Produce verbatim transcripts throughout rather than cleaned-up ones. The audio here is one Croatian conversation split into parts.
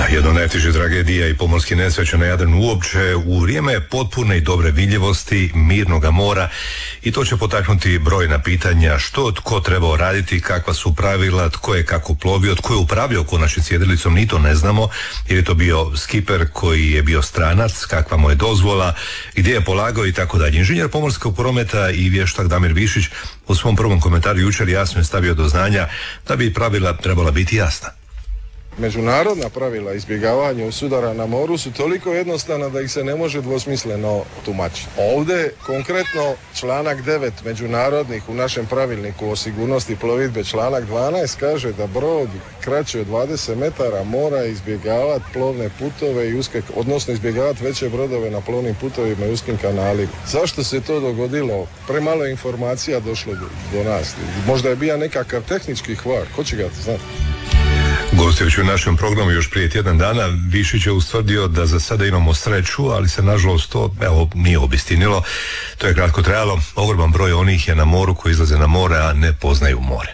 Jedna od najtežih tragedija i pomorskih nesreća na Jadranu uopće u vrijeme potpune i dobre vidljivosti mirnoga mora, i to će potaknuti brojna pitanja što tko trebao raditi, kakva su pravila, tko je kako plovio, tko je upravljao konačnici jedrilicom, ni to ne znamo, jer je to bio skiper koji je bio stranac, kakva mu je dozvola, gdje je polagao i tako dalje. Inženjer pomorskog prometa i vještak Damir Višić u svom prvom komentaru jučer jasno je stavio do znanja da bi pravila trebala biti jasna. Međunarodna pravila izbjegavanja sudara na moru su toliko jednostavna da ih se ne može dvosmisleno tumačiti. Ovdje konkretno članak devet međunarodnih u našem pravilniku o sigurnosti plovidbe, članak dvanaest kaže da brod kraće od dvadeset metara mora izbjegavati plovne putove i uske, odnosno izbjegavati veće brodove na plovnim putovima i uskim kanalima. Zašto se to dogodilo? Premalo informacija došlo do, do nas. Možda je bio nekakav tehnički hvar, ko će ga znati? Gostujući u našem programu još prije tjedan dana, Višić je ustvrdio da za sada imamo sreću, ali se nažalost to evo, nije obistinilo. To je kratko trajalo. Ogroman broj onih je na moru koji izlaze na more, a ne poznaju more.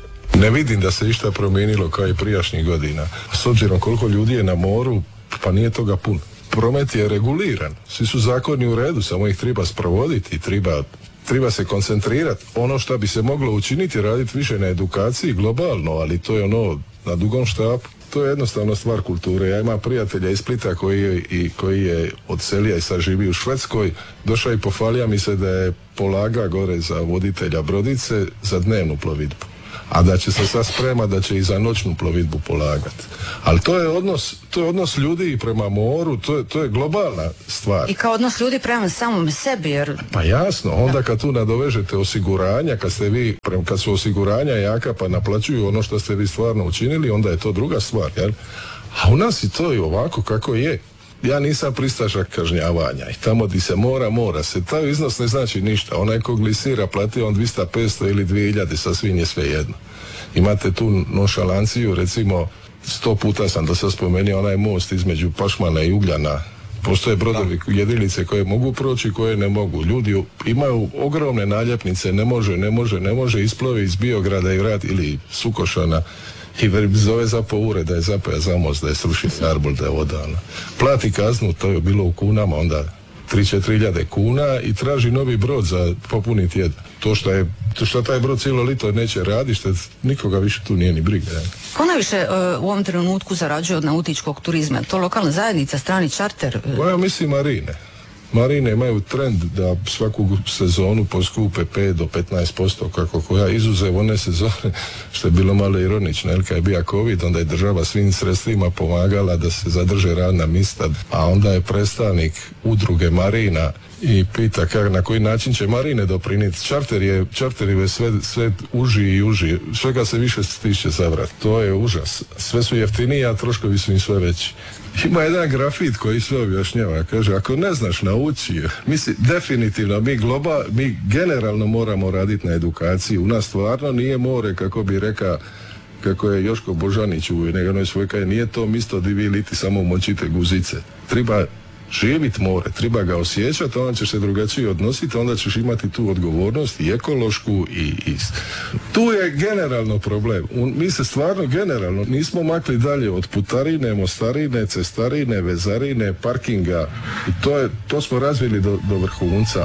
Ne vidim da se išta promijenilo kao i prijašnjih godina. S obzirom koliko ljudi je na moru, pa nije toga puno. Promet je reguliran, svi su zakoni u redu, samo ih treba sprovoditi, treba, treba se koncentrirati. Ono što bi se moglo učiniti, raditi više na edukaciji globalno, ali to je ono na dugom štapu. To je jednostavno stvar kulture. Ja imam prijatelja iz Splita koji je, i, koji je odselio i sad živi u Švedskoj. Došao i pofalija mi se da je polaga gore za voditelja brodice za dnevnu plovidbu. A da će se sad sprema da će i za noćnu plovidbu polagati. Ali to je odnos, to je odnos ljudi prema moru, to je, to je globalna stvar. I kao odnos ljudi prema samom sebi, jer... Pa jasno, onda kad tu nadovežete osiguranja, kad ste vi, kad su osiguranja jaka pa naplaćuju ono što ste vi stvarno učinili, onda je to druga stvar, jel? A u nas i to je ovako kako je. Ja nisam pristašak kažnjavanja i tamo di se mora, mora se. Taj iznos ne znači ništa. Onaj ko glisira platio on dvjesto, petsto ili dvije hiljade, sasvim je sve jedno. Imate tu nonšalanciju, recimo sto puta sam do sad spomenuo onaj most između Pašmana i Ugljana. Postoje brodovi, jedinice koje mogu proći, koje ne mogu. Ljudi imaju ogromne naljepnice, ne može, ne može, ne može, isplovi iz Biograda i vrat ili Sukošana i zove zapo ure da je zapaja za most, da je srušio arbol, da je odana. Plati kaznu, to je bilo u kunama, onda tri do četiri hiljade kuna i traži novi brod za popuni tjedan. To što je, to što taj brod cijelo lito neće raditi, što nikoga više tu nije ni briga. Ne? Ko najviše uh, u ovom trenutku zarađuje od nautičkog turizma? To lokalna zajednica, strani čarter? Uh... Pa ja mislim marine. Marine imaju trend da svaku sezonu poskupe pet do petnaest posto kako koja, izuzev one sezone što je bilo malo ironično, jer kad je bio COVID, onda je država svim sredstvima pomagala da se zadrže radna mjesta, a onda je predstavnik udruge marina i pita kak, na koji način će marine doprinijeti. Čarter je, čarter je sve, sve uži i uži, svega se više stiže zavrat. To je užas. Sve su jeftiniji, a troškovi su im sve veći. Ima jedan grafit koji sve objašnjava, kaže, ako ne znaš nauči, misli, definitivno mi global, mi generalno moramo raditi na edukaciji. U nas stvarno nije more, kako bi rekao, kako je Joško Božanić u nekoj svoj kaj, nije to misto di vi liti samo močite guzice. Treba živjeti more, treba ga osjećati, onda ćeš se drugačije odnositi, onda ćeš imati tu odgovornost i ekološku i, i... Tu je generalno problem. Mi se stvarno generalno nismo makli dalje od putarine, mostarine, cestarine, vezarine, parkinga i to, je, to smo razvili do, do vrhunca.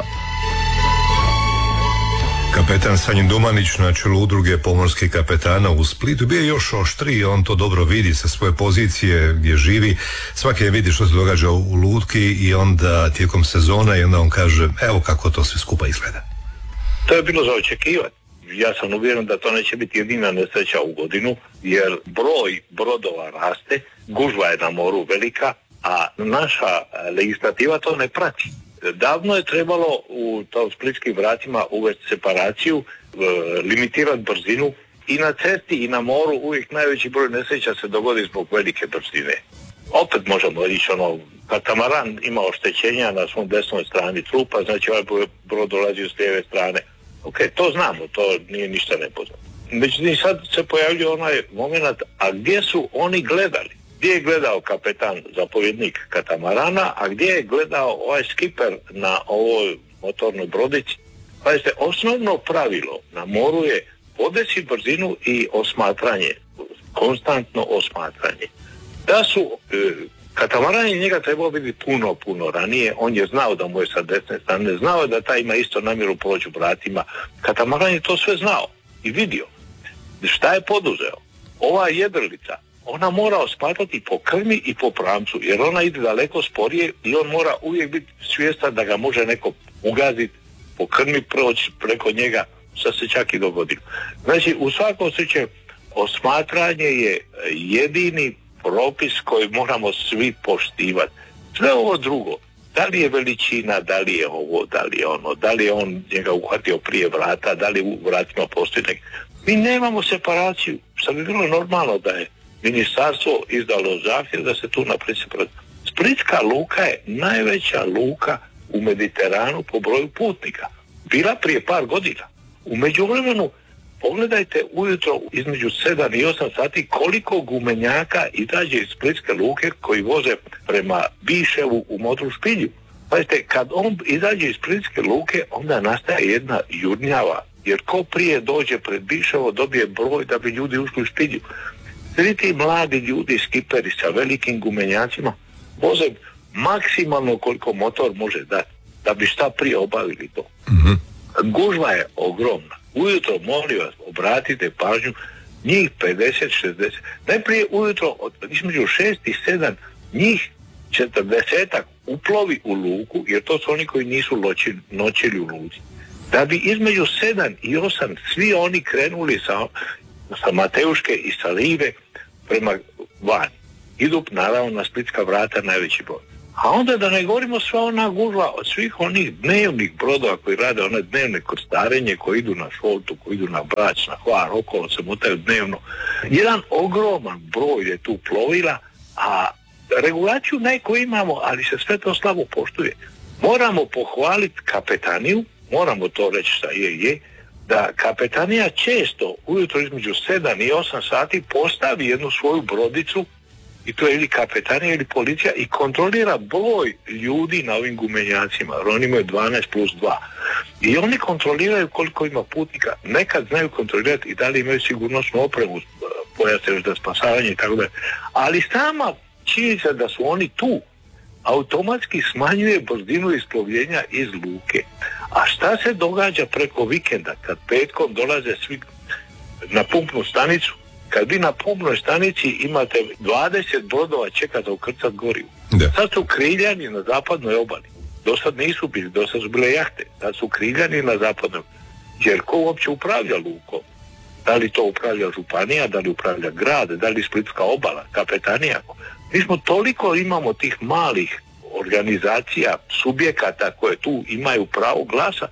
Kapetan Sanjin Dumanić na čelu udruge pomorskih kapetana u Splitu bio je još oštriji, on to dobro vidi sa svoje pozicije gdje živi, svaki je vidi što se događa u lutki i onda tijekom sezona i onda on kaže evo kako to sve skupa izgleda. To je bilo za očekivati. Ja sam uvjeren da to neće biti jedina nesreća u godinu, jer broj brodova raste, gužva je na moru velika, a naša legislativa to ne prati. Davno je trebalo u to splitskim vratima uvesti separaciju, e, limitirati brzinu i na cesti i na moru uvijek najveći broj nesreća se dogodi zbog velike brzine. Opet možemo reći ono, katamaran ima oštećenja na svom desnoj strani trupa, znači ovaj brod dolazi s lijeve strane. Ok, to znamo, to nije ništa nepoznato. Međutim, sad se pojavljuje onaj moment, a gdje su oni gledali? Gdje je gledao kapetan, zapovjednik katamarana, a gdje je gledao ovaj skiper na ovoj motornoj brodici? Pazite, osnovno pravilo na moru je podesi brzinu i osmatranje, konstantno osmatranje. Da su e, katamaran je njega trebao biti puno, puno ranije. On je znao da mu je sa desne strane, znao je da taj ima isto namjeru proći vratima. Katamaran je to sve znao i vidio. Šta je poduzeo? Ova jedrilica, ona mora osmatati po krmi i po pramcu, jer ona ide daleko sporije i on mora uvijek biti svjestan da ga može neko ugaziti po krmi, proći preko njega, što se čak i dogodilo. Znači, u svakom slučaju, osmatranje je jedini propis koji moramo svi poštivati. Sve ovo drugo, da li je veličina, da li je ovo, da li je ono, da li je on njega uhvatio prije vrata, da li u vratima postoji neki. Mi nemamo separaciju, što bi bilo normalno da je ministarstvo izdalo zahtjev da se tu napravi separaciju. Splitska luka je najveća luka u Mediteranu po broju putnika. Bila prije par godina. U međuvremenu, pogledajte ujutro između sedam i osam sati koliko gumenjaka izađe iz Splitske luke koji voze prema Biševu u Modru špilju. Pazite, kad on izađe iz Splitske luke, onda nastaje jedna jurnjava, jer ko prije dođe pred Biševo dobije broj da bi ljudi ušli u špilju. Svi ti mladi ljudi, skiperi sa velikim gumenjacima, voze maksimalno koliko motor može dati, da bi šta prije obavili to. Mm-hmm. Gužva je ogromna. Ujutro, molim vas, obratite pažnju, njih pedeset šezdeset. Najprije ujutro, od, između šest i sedam, njih četrdesetak uplovi u luku, jer to su oni koji nisu loči, noćili u luci. Da bi između sedam i osam svi oni krenuli sa, sa Mateuške i sa Rive prema van. Idu naravno na Splitska vrata najveći broj. A onda da ne govorimo sva ona gužva od svih onih dnevnih brodova koji rade one dnevne krstarenje, koji idu na Šoltu, koji idu na Brač, na Hvar, okolo se mutaju dnevno. Jedan ogroman broj je tu plovila, a regulaciju neko imamo, ali se sve to slabo poštuje. Moramo pohvaliti kapetaniju, moramo to reći sa je je, da kapetanija često ujutro između sedam i osam sati postavi jednu svoju brodicu, i to je ili kapetanija ili policija, i kontrolira broj ljudi na ovim gumenjacima, jer oni imaju dvanaest plus dva. I oni kontroliraju koliko ima putnika, nekad znaju kontrolirati i da li imaju sigurnosnu opremu, pojase za spasavanje i tako da. Ali sama činjenica da su oni tu automatski smanjuje brzinu isplovljenja iz luke. A šta se događa preko vikenda kad petkom dolaze svi na pumpnu stanicu? Kad vi na pumpnoj stanici imate dvadeset brodova čekate ukrcat gorivo. Da. Sad su Kriljani na zapadnoj obali. Do sad nisu bili, do sad su bile jahte. Sad su Kriljani na zapadnoj. Jer ko uopće upravlja lukom? Da li to upravlja županija, da li upravlja grad, da li Splitska obala, kapetanija? Mi smo toliko imamo tih malih organizacija, subjekata koje tu imaju pravo glasa.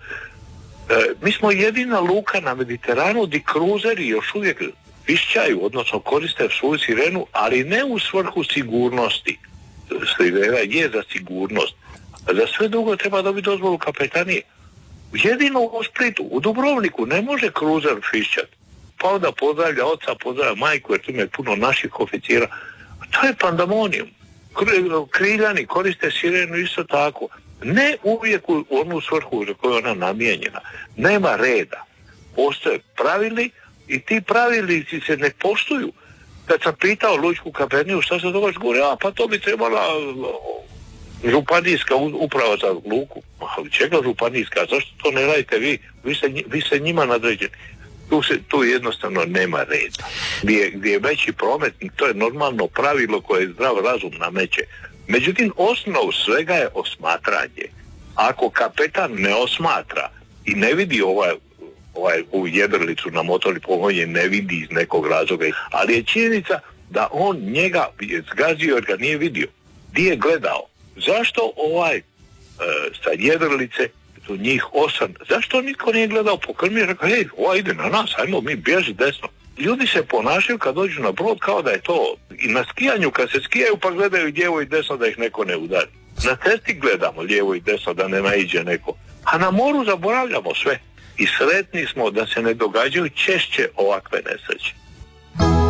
E, mi smo jedina luka na Mediteranu gdje kruzeri još uvijek pišćaju, odnosno koriste svoju sirenu, ali ne u svrhu sigurnosti. Sirena je za sigurnost. Za sve drugo treba dobiti dozvolu kapetanije. Jedino u Splitu, u Dubrovniku ne može kruzer pišćati. Pa onda pozdravlja oca, pozdravlja majku, jer tu je puno naših oficira. To je pandamonijum. Kriljani koriste sirenu isto tako. Ne uvijek u onu svrhu za koju je ona namijenjena. Nema reda. Postoje pravili i ti pravilnici se ne poštuju. Kad sam pitao lučku kapetaniju šta se događa, govori, a pa to bi trebala županijska uprava za luku. Ali čega županijska? Zašto to ne radite vi? Vi se, vi se njima nadređeni. Tu, se, tu jednostavno nema reda. Gdje, gdje je veći promet, to je normalno pravilo koje zdrav razum nameće. Međutim, osnov svega je osmatranje. Ako kapetan ne osmatra i ne vidi ovaj, ovaj, ovu jedrilicu na motor i pogonje, ne vidi iz nekog razloga, ali je činjenica da on njega je zgazio jer ga nije vidio. Gdje je gledao? Zašto ovaj e, sa jedrilice, tu njih osam, zašto niko nije gledao po krmi i rekao, hej, ova ide na nas, ajmo mi bježi desno. Ljudi se ponašaju kad dođu na brod kao da je to i na skijanju, kad se skijaju pa gledaju lijevo i desno da ih neko ne udari. Na cesti gledamo lijevo i desno da ne naiđe neko, a na moru zaboravljamo sve i sretni smo da se ne događaju češće ovakve nesreće.